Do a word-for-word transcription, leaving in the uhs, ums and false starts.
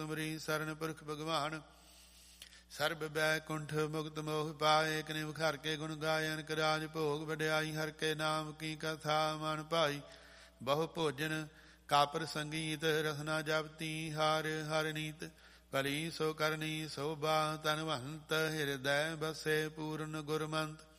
ਤੁਮਰੀ ਸਰਨ ਪੁਰਖ ਭਗਵਾਨ। ਸਰਬ ਬੈਕੁੰਠ ਮੁਕਤ ਮੋਹ ਪਾਏ, ਕਨਿਵ ਖਰ ਕੇ ਗੁਣ ਗਾਇਨ ਕਰਾਜ ਭੋਗ ਵਡਿਆਈ। ਹਰ ਕੇ ਨਾਮ ਕੀ ਕਥਾ ਮਨ ਭਾਈ, ਬਹੁ ਭੋਜਨ ਕਾਪਰ ਸੰਗੀਤ। ਰਸਨਾ ਜਪਤੀ ਹਰ ਹਰ ਨੀਤ, ਭਲੀ ਸੋ ਕਰਨੀ ਸੋਭਾ। ਤਨਵੰਤ ਹਿਰਦੈ ਬਸੇ ਪੂਰਨ ਗੁਰਮੰਤ,